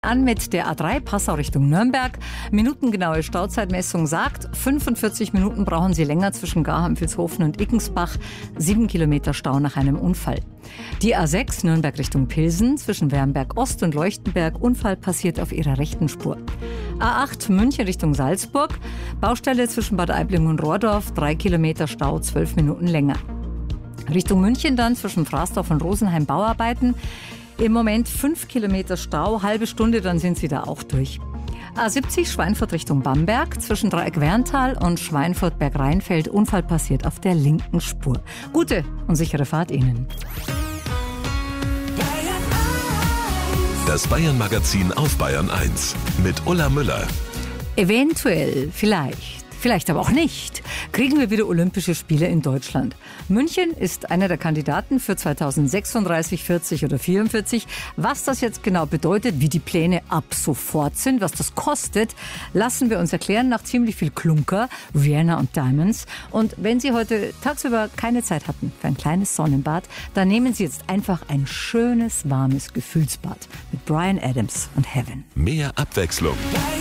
An mit der A3 Passau Richtung Nürnberg. Minutengenaue Stauzeitmessung sagt, 45 Minuten brauchen Sie länger zwischen Garheim, Vilshofen und Iggensbach. 7 Kilometer Stau nach einem Unfall. Die A6 Nürnberg Richtung Pilsen zwischen Wernberg Ost und Leuchtenberg. Unfall passiert auf ihrer rechten Spur. A8 München Richtung Salzburg. Baustelle zwischen Bad Aibling und Rohrdorf. 3 Kilometer Stau, 12 Minuten länger. Richtung München dann zwischen Fraßdorf und Rosenheim Bauarbeiten. Im Moment 5 Kilometer Stau, halbe Stunde, dann sind Sie da auch durch. A70 Schweinfurt Richtung Bamberg, zwischen Dreieck-Werntal und Schweinfurt-Berg-Rheinfeld. Unfall passiert auf der linken Spur. Gute und sichere Fahrt Ihnen. Das Bayern-Magazin auf Bayern 1 mit Ulla Müller. Eventuell, vielleicht aber auch nicht, kriegen wir wieder Olympische Spiele in Deutschland. München ist einer der Kandidaten für 2036, 40 oder 44. Was das jetzt genau bedeutet, wie die Pläne ab sofort sind, was das kostet, lassen wir uns erklären nach ziemlich viel Klunker, Rihanna und Diamonds. Und wenn Sie heute tagsüber keine Zeit hatten für ein kleines Sonnenbad, dann nehmen Sie jetzt einfach ein schönes, warmes Gefühlsbad mit Bryan Adams und Heaven. Mehr Abwechslung.